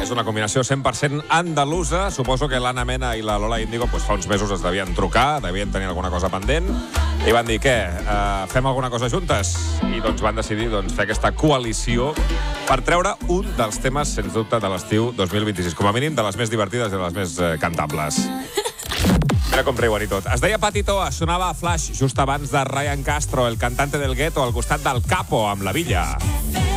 És una combinació 100% andalusa. Suposo que l'Anna Mena i la Lola Índigo fa uns mesos es devien trucar, devien tenir alguna cosa pendent, i van dir, què, fem alguna cosa juntes? I doncs van decidir fer aquesta coalició per treure un dels temes, sens dubte, de l'estiu 2026, com a mínim de les més divertides i de les més cantables. Mira com riuen i tot. Es deia Patito, sonava a Flash just abans de Ryan Castro, el cantante del gueto, al costat del Capo, amb la Villa.